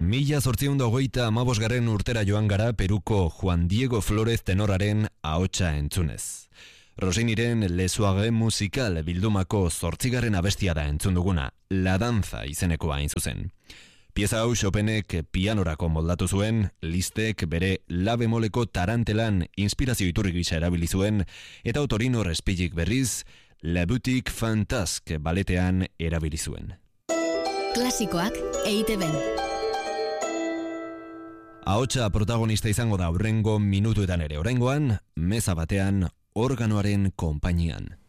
1825 urtera joan gara Peruko Juan Diego Flórez tenoraren ahotsa entzunez. Rosiniren Lesuage musikal bildumako 8. abestia da entzun duguna, La Danza izenekoa hain zuzen. Pieza hau Chopinek pianorako moldatu zuen, Lisztek bere la bemoleko tarantelan inspirazio iturri gisa erabili zuen, eta Otorino Respigik berriz La Boutique Fantasque baletean erabili zuen. Klasikoak EITB-n. Ahotsa protagonista izango da hurrengo minutuetan ere. Oraingoan, meza batean organoaren konpainian.